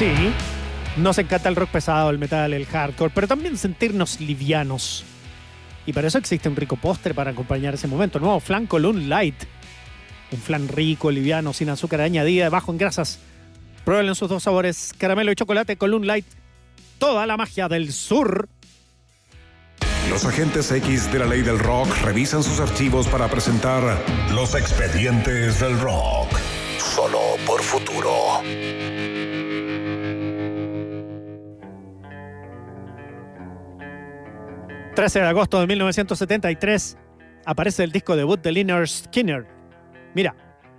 Sí, nos encanta el rock pesado, el metal, el hardcore, pero también sentirnos livianos. Y para eso existe un rico postre para acompañar ese momento. Nuevo flan Column Light. Un flan rico, liviano, sin azúcar añadida, bajo en grasas. Pruébalo en sus dos sabores, caramelo y chocolate. Column Light. Toda la magia del sur. Los agentes X de la ley del rock revisan sus archivos para presentar Los Expedientes del Rock. Solo por Futuro. El 13 de agosto de 1973 aparece el disco debut de Lynyrd Skynyrd. Mira,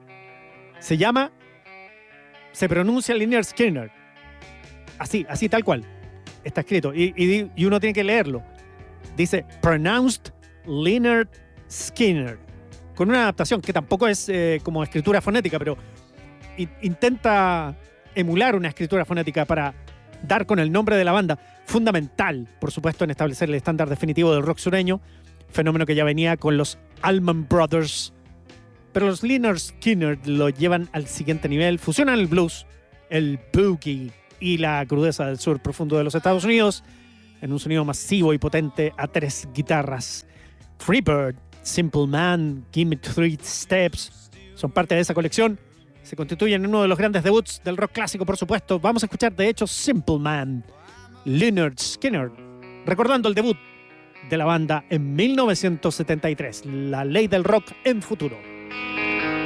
se pronuncia Lynyrd Skynyrd. Así tal cual. Está escrito. Y uno tiene que leerlo. Dice, pronounced Lynyrd Skynyrd. Con una adaptación que tampoco es como escritura fonética, pero intenta emular una escritura fonética para dar con el nombre de la banda. Fundamental, por supuesto, en establecer el estándar definitivo del rock sureño. Fenómeno que ya venía con los Allman Brothers. Pero los Lynyrd Skynyrd lo llevan al siguiente nivel. Fusionan el blues, el boogie y la crudeza del sur profundo de los Estados Unidos en un sonido masivo y potente a 3 guitarras. Freebird, Simple Man, Gimme 3 Steps son parte de esa colección. Se constituyen en uno de los grandes debuts del rock clásico, por supuesto. Vamos a escuchar, de hecho, Simple Man, Lynyrd Skynyrd, recordando el debut de la banda en 1973, la ley del rock en futuro.